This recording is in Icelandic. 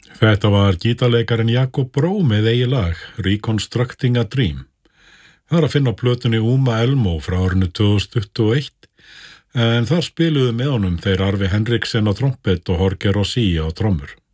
Þetta var gítarleikarin Jakob Bró með eigi lag, Reconstructing a Dream. Það er að finna á plötunni Uma Elmo frá árinu 2021, en þar spiluðu með honum þeir Arvi Henriksen á trompet og Jorge Rossi á trommur.